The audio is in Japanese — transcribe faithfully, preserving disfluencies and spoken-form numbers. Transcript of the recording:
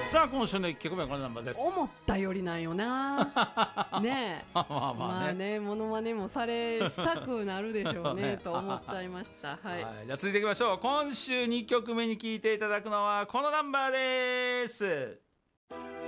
さあ今週のいっきょくめはこのナンバーです。 思ったよりなんよなねえまあまあまあね、 まあね、モノマネもされしたくなるでしょうねねと思っちゃいました、はい、 はい、じゃあ続いていきましょう。今週にきょくめに聴いていただくのはこのナンバーです。